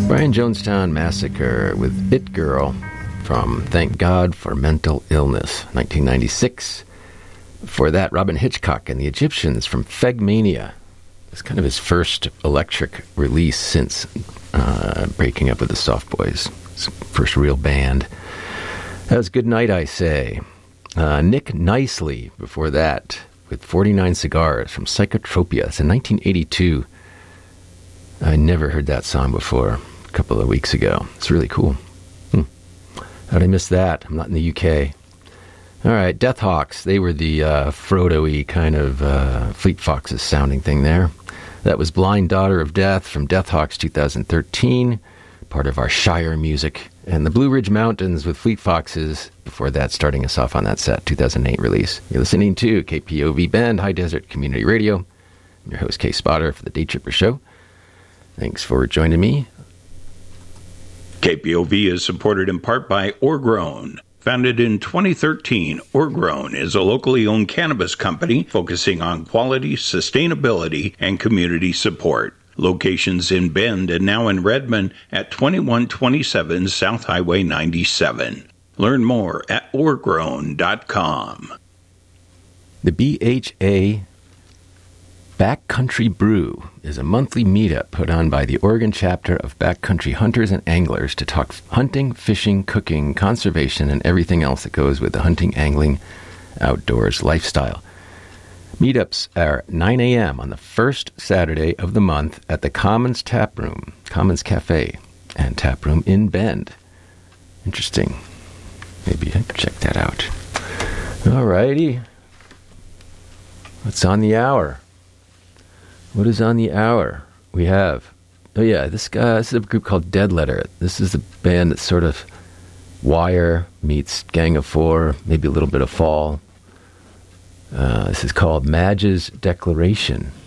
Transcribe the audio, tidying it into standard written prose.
Brian Jonestown Massacre with It Girl from Thank God for Mental Illness, 1996. Before that, Robin Hitchcock and the Egyptians from Fegmania. It's kind of his first electric release since breaking up with the Soft Boys. His first real band. That was Good Night, I Say. Nick Nicely before that with 49 Cigars from Psychotropia. It's in 1982. I never heard that song before. A couple of weeks ago. It's really cool. How'd I miss that? I'm not in the UK. All right, Deathhawks. They were the Frodo-y kind of Fleet Foxes sounding thing there. That was Blind Daughter of Death from Deathhawks 2013, part of our Shire music. And the Blue Ridge Mountains with Fleet Foxes, before that, starting us off on that set, 2008 release. You're listening to KPOV Bend, High Desert Community Radio. I'm your host, Kay Spotter, for the Day Tripper Show. Thanks for joining me. KPOV is supported in part by Orgrown. Founded in 2013, Orgrown is a locally owned cannabis company focusing on quality, sustainability, and community support. Locations in Bend and now in Redmond at 2127 South Highway 97. Learn more at orgrown.com. The BHA Backcountry Brew is a monthly meetup put on by the Oregon chapter of Backcountry Hunters and Anglers to talk hunting, fishing, cooking, conservation, and everything else that goes with the hunting, angling, outdoors lifestyle. Meetups are 9 a.m. on the first Saturday of the month at the Commons Tap Room, Commons Cafe, and Tap Room in Bend. Interesting. Maybe I could check that out. All righty. What's on the hour? What is on the hour? We have, this is a group called Dead Letter. This is a band that's sort of Wire meets Gang of Four, maybe a little bit of Fall. This is called Madge's Declaration.